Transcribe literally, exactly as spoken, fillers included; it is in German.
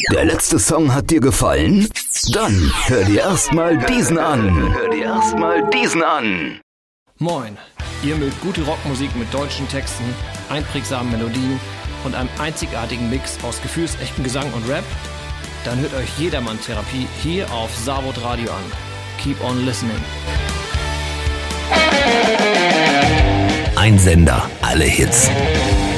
Der letzte Song hat dir gefallen? Dann hör dir erstmal diesen an. Hör dir erstmal diesen an. Moin, ihr mögt gute Rockmusik mit deutschen Texten, einprägsamen Melodien und einem einzigartigen Mix aus gefühlsechten Gesang und Rap? Dann hört euch Jedermann-Therapie hier auf Savod Radio an. Keep on listening. Ein Sender, alle Hits.